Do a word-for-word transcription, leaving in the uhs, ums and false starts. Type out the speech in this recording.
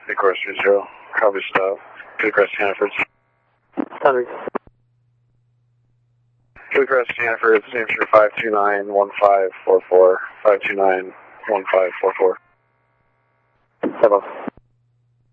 Big course three zero. Copy stop. Blue Crest Hannaford. Hundred. Blue Crest Hannaford, New Hampshire five two nine one five four four. five two nine one five four four. Seven.